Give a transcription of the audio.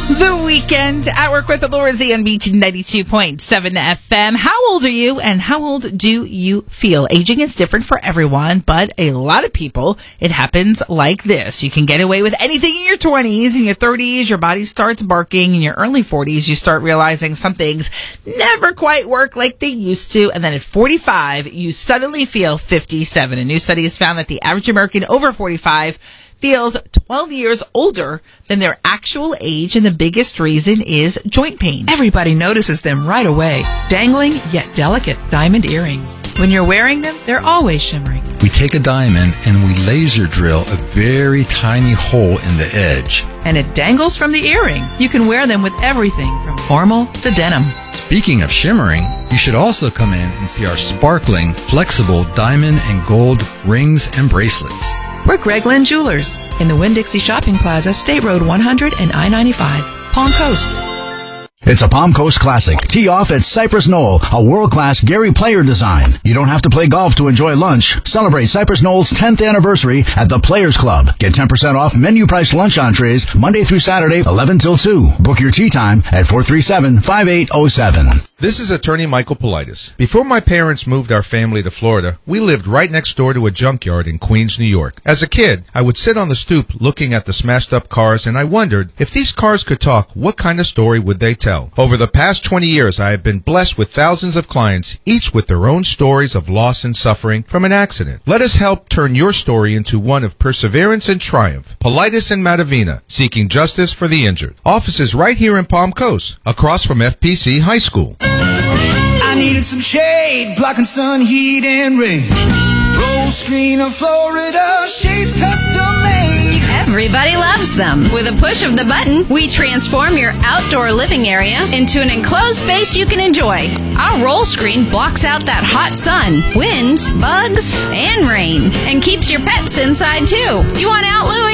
The Weekend at Work with Laura Z on Beach 92.7 FM. How old are you and how old do you feel? Aging is different for everyone, but a lot of people, it happens like this. You can get away with anything in your 20s. In your 30s, your body starts barking. In your early 40s, you start realizing some things never quite work like they used to. And then at 45, you suddenly feel 57. A new study has found that the average American over 45 feels 12 years older than their actual age, and the biggest reason is joint pain. Everybody notices them right away. Dangling yet delicate diamond earrings. When you're wearing them, they're always shimmering. We take a diamond and we laser drill a very tiny hole in the edge. And it dangles from the earring. You can wear them with everything from formal to denim. Speaking of shimmering, you should also come in and see our sparkling, flexible diamond and gold rings and bracelets. We're Greg Lynn Jewelers in the Winn-Dixie Shopping Plaza, State Road 100 and I-95, Palm Coast. It's a Palm Coast classic. Tee off at Cypress Knoll, a world-class Gary Player design. You don't have to play golf to enjoy lunch. Celebrate Cypress Knoll's 10th anniversary at the Players Club. Get 10% off menu-priced lunch entrees Monday through Saturday, 11 till 2. Book your tea time at 437-5807. This is attorney Michael Politis. Before my parents moved our family to Florida, we lived right next door to a junkyard in Queens, New York. As a kid, I would sit on the stoop looking at the smashed up cars, and I wondered, if these cars could talk, what kind of story would they tell? Over the past 20 years, I have been blessed with thousands of clients, each with their own stories of loss and suffering from an accident. Let us help turn your story into one of perseverance and triumph. Politis and Matavina, seeking justice for the injured. Offices right here in Palm Coast, across from FPC High School. I needed some shade, blocking sun, heat, and rain. Roll screen of Florida, shades custom made. Everybody loves them. With a push of the button, we transform your outdoor living area into an enclosed space you can enjoy. Our roll screen blocks out that hot sun, wind, bugs, and rain, and keeps your pets inside too. You want out, Louie?